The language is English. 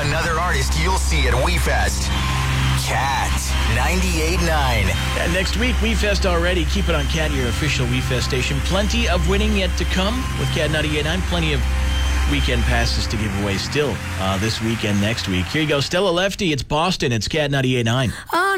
Another artist you'll see at WeFest. Cat 98.9. And next week, WeFest already. Keep it on Cat, your official WeFest station. Plenty of winning yet to come with Cat 98.9. Plenty of weekend passes to give away still this week and next week. Here you go, Stella Lefty. It's Boston. It's Cat 98.9.